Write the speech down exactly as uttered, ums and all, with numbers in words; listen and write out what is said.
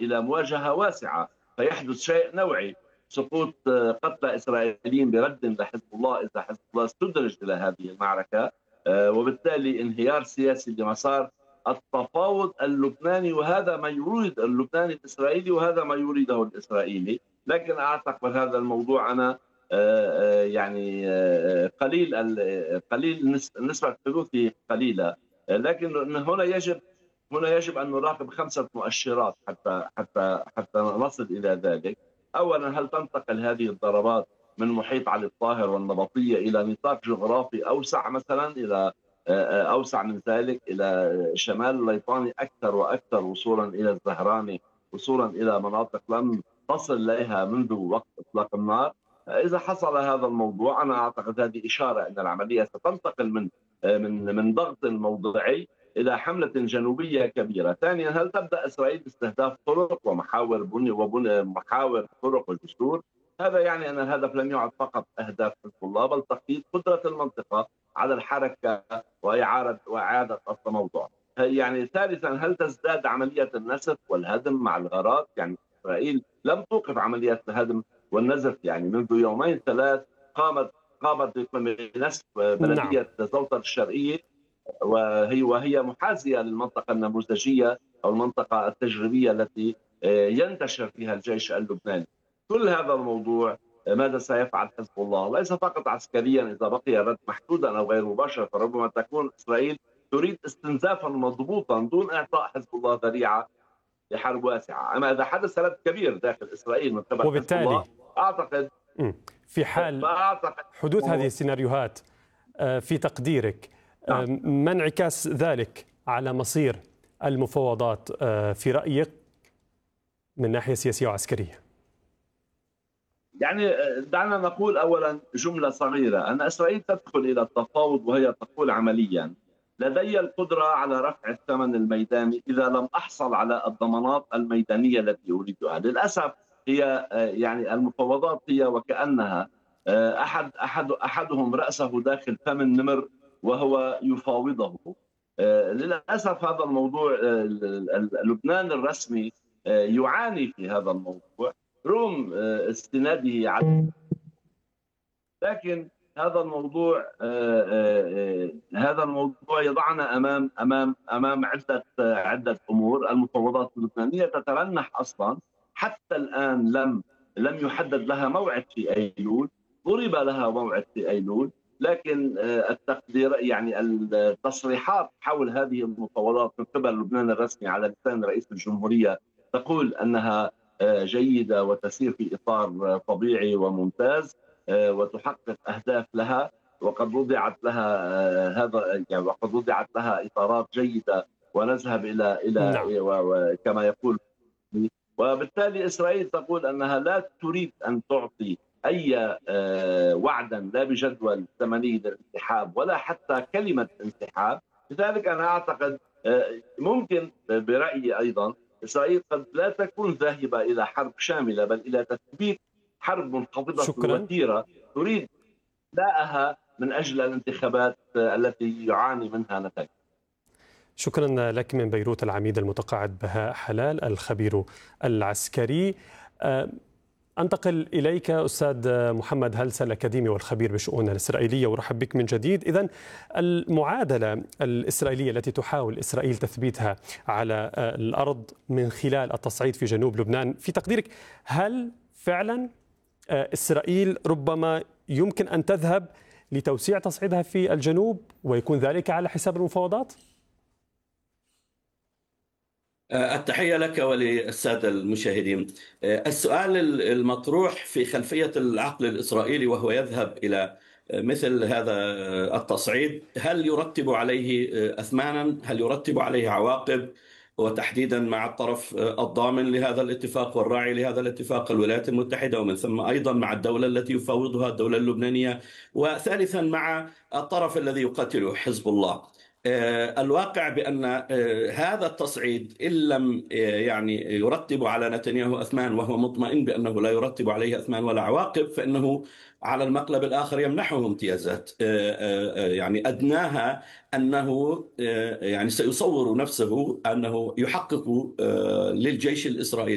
إلى مواجهة واسعة، فيحدث شيء نوعي، سقوط قتلى إسرائيليين برد لحزب الله إذا حزب الله استدرج إلى هذه المعركة، وبالتالي انهيار سياسي لمسار التفاوض اللبناني، وهذا ما يريد اللبناني الإسرائيلي وهذا ما يريده الإسرائيلي. لكن أعتقد هذا الموضوع أنا يعني قليل قليل نسبة حدوثه قليلة، لكن هنا يجب هنا يجب أن نراقب خمسة مؤشرات حتى حتى حتى نصل إلى ذلك. أولا، هل تنتقل هذه الضربات من محيط علي الطاهر والنبطية إلى نطاق جغرافي أوسع، مثلا إلى أوسع من ذلك إلى شمال الليطاني أكثر وأكثر، وصولا إلى الزهراني، وصولا إلى مناطق لم تصل إليها منذ وقت إطلاق النار. إذا حصل هذا الموضوع أنا أعتقد هذه إشارة أن العملية ستنتقل من من من ضغط موضعي إلى حملة جنوبية كبيرة. ثانيا، هل تبدأ إسرائيل باستهداف طرق ومحاور بني وبني محاور طرق وجسور؟ هذا يعني أن الهدف لم يعد فقط أهداف حزب الله، بل تخطيط قدرة المنطقة على الحركة وإعادة وإعادة التموضع. يعني ثالثا، هل تزداد عملية النسف والهدم مع الغارات؟ يعني إسرائيل لم توقف عمليات الهدم والنزف، يعني منذ يومين ثلاث قامت قامت بنسف بلدية زوطر الشرقية، وهي وهي محاذية للمنطقة النموذجية أو المنطقة التجريبية التي ينتشر فيها الجيش اللبناني. كل هذا الموضوع ماذا سيفعل حزب الله؟ ليس فقط عسكريا، إذا بقي الرد محدودا أو غير مباشر فربما تكون إسرائيل تريد استنزافا مضبوطا دون إعطاء حزب الله ذريعة لحرب واسعة. أما إذا حدث رد كبير داخل إسرائيل من قبل وبالتالي حزب الله، أعتقد في حال حدوث هذه السيناريوهات في تقديرك ما انعكاس ذلك على مصير المفاوضات في رأيك من ناحية سياسية وعسكرية؟ يعني دعنا نقول أولا جملة صغيرة، أن إسرائيل تدخل إلى التفاوض وهي تقول عمليا لدي القدرة على رفع الثمن الميداني إذا لم أحصل على الضمانات الميدانية التي أريدها. للأسف هي يعني المفاوضات هي وكأنها أحد أحد أحدهم رأسه داخل فم النمر وهو يفاوضه. للأسف هذا الموضوع لبنان الرسمي يعاني في هذا الموضوع رغم استناده على، لكن هذا الموضوع هذا الموضوع يضعنا امام امام امام عده عده امور. المفاوضات اللبنانيه تترنح اصلا، حتى الان لم لم يحدد لها موعد في ايلول، ضرب لها موعد في ايلول، لكن التقدير يعني التصريحات حول هذه المفاوضات من قبل لبنان الرسمي على لسان رئيس الجمهوريه تقول انها جيده وتسير في اطار طبيعي وممتاز وتحقق اهداف لها، وقد وضعت لها هذا يعني وقد وضعت لها اطارات جيده ونذهب الى الى نعم. كما يقول، وبالتالي اسرائيل تقول انها لا تريد ان تعطي اي وعدا لا بجدول ثمني للانسحاب ولا حتى كلمه انسحاب. لذلك انا اعتقد ممكن برايي ايضا إسرائيل قد لا تكون ذاهبة إلى حرب شاملة، بل إلى تثبيت حرب منخفضة الوتيرة تريد إنهائها من أجل الانتخابات التي يعاني منها نتائج. شكرا لك من بيروت العميد المتقاعد بهاء حلال الخبير العسكري. أنتقل إليك أستاذ محمد هلسة الأكاديمي والخبير بالشؤون الإسرائيلية، ورحب بك من جديد. إذن المعادلة الإسرائيلية التي تحاول إسرائيل تثبيتها على الأرض من خلال التصعيد في جنوب لبنان، في تقديرك هل فعلا إسرائيل ربما يمكن أن تذهب لتوسيع تصعيدها في الجنوب ويكون ذلك على حساب المفاوضات؟ التحية لك وللسادة المشاهدين. السؤال المطروح في خلفية العقل الإسرائيلي وهو يذهب إلى مثل هذا التصعيد، هل يرتب عليه أثمانا؟ هل يرتب عليه عواقب؟ وتحديدا مع الطرف الضامن لهذا الاتفاق والراعي لهذا الاتفاق الولايات المتحدة، ومن ثم أيضا مع الدولة التي يفاوضها الدولة اللبنانية، وثالثا مع الطرف الذي يقاتله حزب الله. الواقع بأن هذا التصعيد إن لم يعني يرتب على نتنياهو أثمان، وهو مطمئن بأنه لا يرتب عليه أثمان ولا عواقب، فإنه على المقلب الآخر يمنحه امتيازات يعني أدناها أنه يعني سيصور نفسه أنه يحقق للجيش الإسرائيلي